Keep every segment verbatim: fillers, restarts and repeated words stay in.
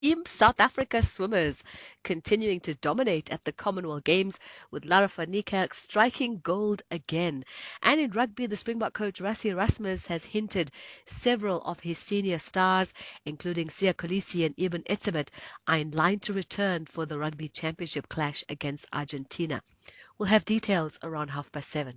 Team South Africa swimmers continuing to dominate at the Commonwealth Games with Lara van Niekerk striking gold again. And in rugby, the Springbok coach Rassie Erasmus has hinted several of his senior stars, including Siya Kolisi and Eben Etzebeth, are in line to return for the Rugby Championship clash against Argentina. We'll have details around half past seven.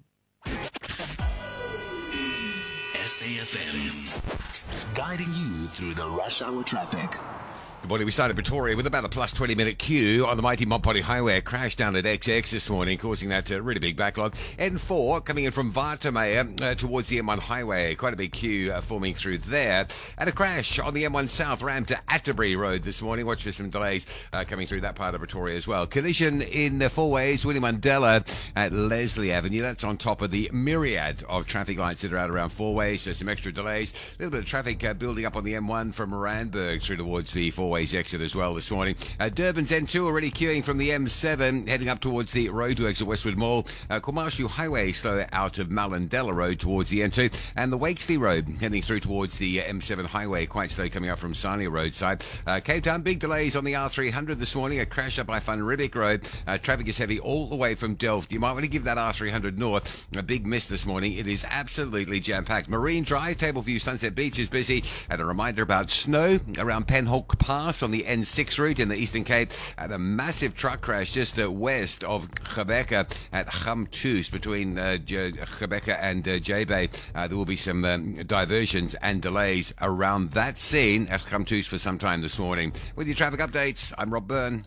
S A F M, guiding you through the rush hour traffic. Good morning. We started Pretoria with about a plus twenty minute queue on the mighty Montpellier Highway. A crash down at X X this morning, causing that uh, really big backlog. N four coming in from Watermeyer uh, towards the M one Highway. Quite a big queue uh, forming through there. And a crash on the M one South ramp to Atterbury Road this morning. Watch for some delays uh, coming through that part of Pretoria as well. Collision in the four ways, William Mandela at Leslie Avenue. That's on top of the myriad of traffic lights that are out around four ways. So some extra delays. A little bit of traffic uh, building up on the M one from Randburg through towards the four ways exit as well this morning. Uh, Durban's N two already queuing from the M seven, heading up towards the roadworks at Westwood Mall. Uh, Komarshu Highway slow out of Malandela Road towards the N two, and the Wakesley Road heading through towards the uh, M seven Highway, quite slow coming up from Sarnia Roadside. Uh, Cape Town, big delays on the R three hundred this morning, a crash up by Van Riebeeck Road. Uh, traffic is heavy all the way from Delft. You might want to give that R three hundred north a big miss this morning. It is absolutely jam-packed. Marine Drive, Tableview Sunset Beach is busy, and a reminder about snow around Penhawk Pass on the N six route in the Eastern Cape, and a massive truck crash just uh, west of Gqeberha at Gamtoos between uh, J- Gqeberha and uh, J-Bay. Uh, there will be some um, diversions and delays around that scene at Gamtoos for some time this morning. With your traffic updates, I'm Rob Byrne.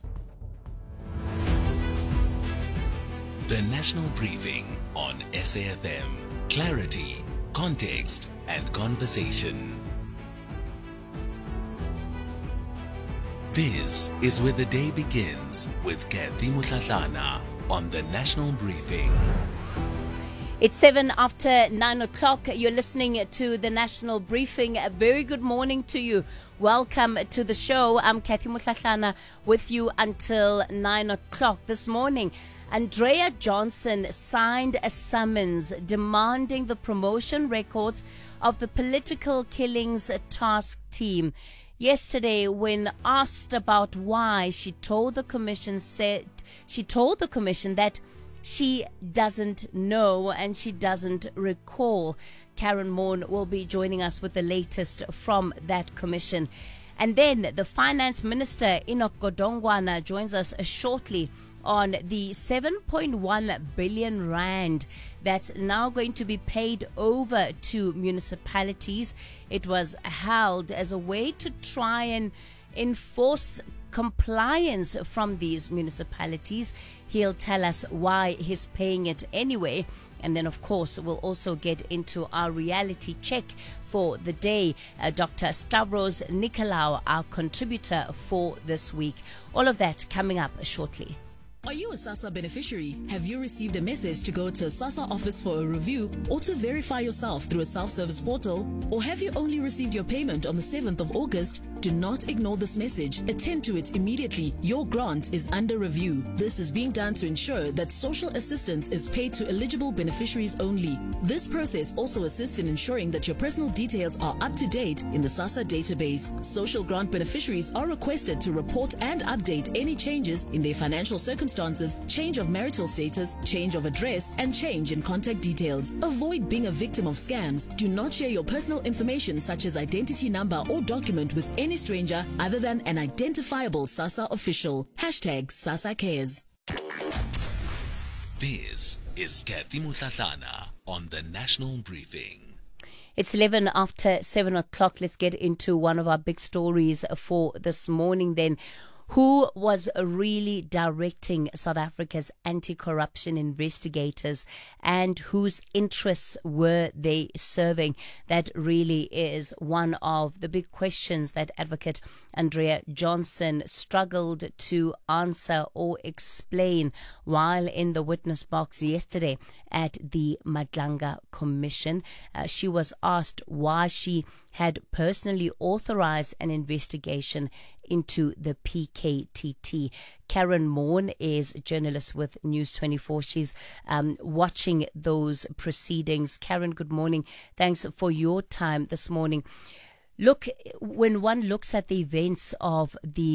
The National Briefing on S A F M. Clarity, context, and conversation. This is where the day begins with Kathy Mutlatlana on the National Briefing. It's seven after nine o'clock. You're listening to the National Briefing. A very good morning to you. Welcome to the show. I'm Kathy Mutlatlana with you until nine o'clock this morning. Andrea Johnson signed a summons demanding the promotion records of the Political Killings Task Team. Yesterday, when asked about why, she told the commission said she told the commission that she doesn't know and she doesn't recall. Karen Moore will be joining us with the latest from that commission. And then the Finance Minister, Enoch Godongwana, joins us shortly on the seven point one billion rand that's now going to be paid over to municipalities. It was held as a way to try and enforce compliance from these municipalities. He'll tell us why he's paying it anyway. And then, of course, we'll also get into our reality check for the day. Uh, Doctor Stavros Nicolaou, our contributor for this week. All of that coming up shortly. Are you a SASSA beneficiary? Have you received a message to go to a SASSA office for a review or to verify yourself through a self-service portal? Or have you only received your payment on the seventh of August? Do not ignore this message. Attend to it immediately. Your grant is under review. This is being done to ensure that social assistance is paid to eligible beneficiaries only. This process also assists in ensuring that your personal details are up to date in the SASSA database. Social grant beneficiaries are requested to report and update any changes in their financial circumstances, change of marital status, change of address, and change in contact details. Avoid being a victim of scams. Do not share your personal information such as identity number or document with any stranger other than an identifiable SASSA official. Hashtag SASSA Cares. This is Kathy Mutlatlana on the National Briefing. It's eleven after seven o'clock. Let's get into one of our big stories for this morning then. Who was really directing South Africa's anti-corruption investigators and whose interests were they serving? That really is one of the big questions that Advocate Andrea Johnson struggled to answer or explain while in the witness box yesterday at the Madlanga Commission. Uh, she was asked why she had personally authorized an investigation into the P K T T. Karen Moore is a journalist with News twenty-four. She's um, watching those proceedings. Karen, good morning. Thanks for your time this morning. Look, when one looks at the events of the